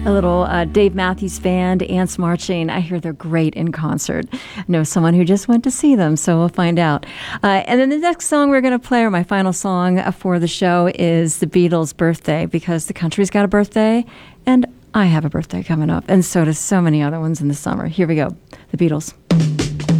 A little Dave Matthews Band, Ants Marching. I hear they're great in concert. I know someone who just went to see them, so we'll find out. And then the next song we're going to play, or my final song for the show, is the Beatles' Birthday, because the country's got a birthday, and I have a birthday coming up, and so does so many other ones in the summer. Here we go, the Beatles.